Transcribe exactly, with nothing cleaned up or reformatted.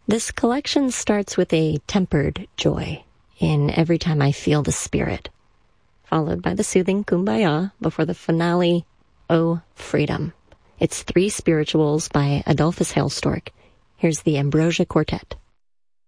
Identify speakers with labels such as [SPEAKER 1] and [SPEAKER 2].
[SPEAKER 1] This collection starts with a tempered joy in Every Time I Feel the Spirit, followed by the soothing Kumbaya before the finale, Oh Freedom. It's three spirituals by Adolphus Hailstork. Here's the Ambrosia Quartet.